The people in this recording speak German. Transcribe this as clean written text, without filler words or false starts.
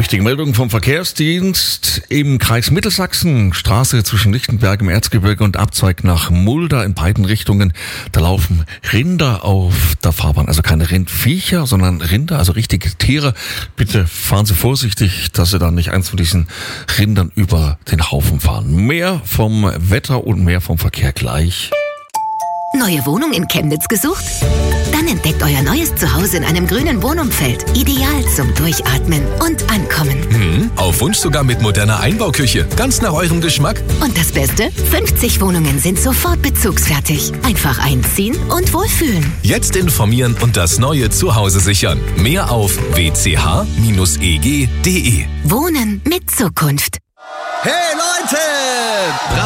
Wichtige Meldung vom Verkehrsdienst im Kreis Mittelsachsen. Straße zwischen Lichtenberg im Erzgebirge und Abzweig nach Mulda in beiden Richtungen. Da laufen Rinder auf der Fahrbahn. Also keine Rindviecher, sondern Rinder, also richtige Tiere. Bitte fahren Sie vorsichtig, dass Sie dann nicht eins von diesen Rindern über den Haufen fahren. Mehr vom Wetter und mehr vom Verkehr gleich. Neue Wohnung in Chemnitz gesucht? Dann entdeckt euer neues Zuhause in einem grünen Wohnumfeld. Ideal zum Durchatmen und Ankommen. Auf Wunsch sogar mit moderner Einbauküche. Ganz nach eurem Geschmack. Und das Beste? 50 Wohnungen sind sofort bezugsfertig. Einfach einziehen und wohlfühlen. Jetzt informieren und das neue Zuhause sichern. Mehr auf wch-eg.de. Wohnen mit Zukunft. Hey Leute!